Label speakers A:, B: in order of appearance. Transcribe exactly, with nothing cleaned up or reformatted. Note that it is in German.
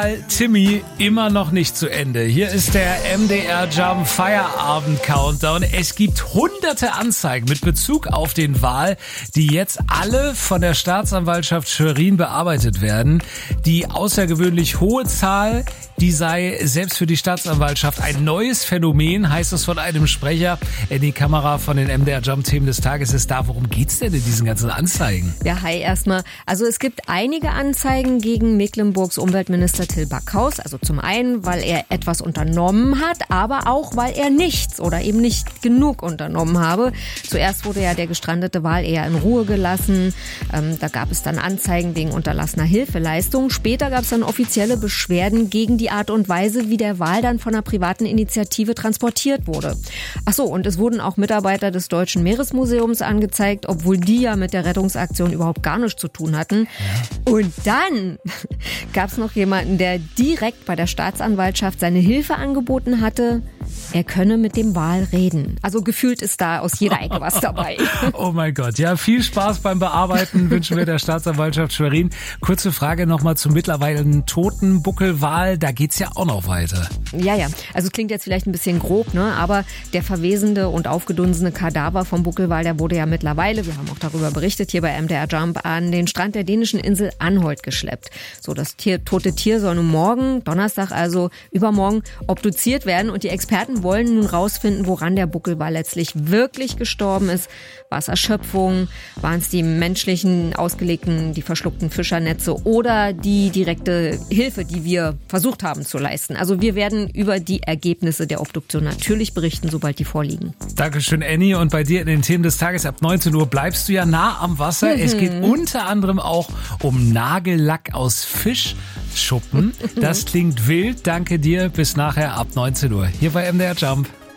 A: Timmy immer noch nicht zu Ende. Hier ist der M D R Jump Feierabend Countdown. Es gibt hunderte Anzeigen mit Bezug auf den Wal, die jetzt alle von der Staatsanwaltschaft Schwerin bearbeitet werden. Die außergewöhnlich hohe Zahl, die sei selbst für die Staatsanwaltschaft ein neues Phänomen, heißt es von einem Sprecher. Die Kamera von den M D R Jump Themen des Tages ist da. Worum geht's denn in diesen ganzen Anzeigen?
B: Ja, hi erstmal. Also es gibt einige Anzeigen gegen Mecklenburgs Umweltminister Till Backhaus. Also zum einen, weil er etwas unternommen hat, aber auch, weil er nichts oder eben nicht genug unternommen habe. Zuerst wurde ja der gestrandete Wal eher in Ruhe gelassen. Ähm, da gab es dann Anzeigen wegen unterlassener Hilfeleistung. Später gab es dann offizielle Beschwerden gegen die Art und Weise, wie der Wal dann von einer privaten Initiative transportiert wurde. Ach so, und es wurden auch Mitarbeiter des Deutschen Meeresmuseums angezeigt, obwohl die ja mit der Rettungsaktion überhaupt gar nichts zu tun hatten. Und dann gab es noch jemanden, der direkt bei der Staatsanwaltschaft seine Hilfe angeboten hatte. Er könne mit dem Wal reden. Also gefühlt ist da aus jeder Ecke was dabei.
A: Oh mein Gott, ja, viel Spaß beim Bearbeiten wünschen wir der Staatsanwaltschaft Schwerin. Kurze Frage nochmal zum mittlerweile toten Buckelwal. Da geht's ja auch noch weiter.
B: Ja, ja. Also es klingt jetzt vielleicht ein bisschen grob, ne? Aber der verwesende und aufgedunsene Kadaver vom Buckelwal, der wurde ja mittlerweile, wir haben auch darüber berichtet, hier bei M D R Jump, an den Strand der dänischen Insel Anholt geschleppt. So, das Tier, tote Tier soll nun morgen, Donnerstag also übermorgen, obduziert werden. Und die Experten wollen nun rausfinden, woran der Buckelwal letztlich wirklich gestorben ist. War es Erschöpfung? Waren es die menschlichen, ausgelegten, die verschluckten Fischernetze oder die direkte Hilfe, die wir versucht haben zu leisten? Also wir werden über die Ergebnisse der Obduktion natürlich berichten, sobald die vorliegen.
A: Dankeschön, Annie. Und bei dir in den Themen des Tages ab neunzehn Uhr bleibst du ja nah am Wasser. Mhm. Es geht unter anderem auch um Nagellack aus Fischschuppen. Das klingt wild. Danke dir. Bis nachher ab neunzehn Uhr. Hier bei M D R Jump.